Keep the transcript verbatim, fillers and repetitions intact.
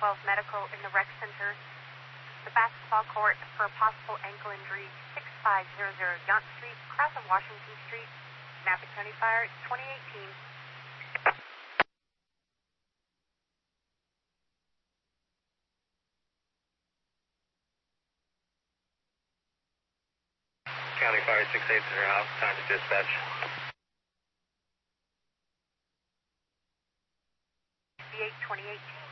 twelve medical in the rec center. The basketball court for a possible ankle injury, six five zero zero Yonge Street, cross of Washington Street. Napa County Fire, twenty eighteen. County Fire six eight zero out, time to dispatch. B eight twenty eighteen.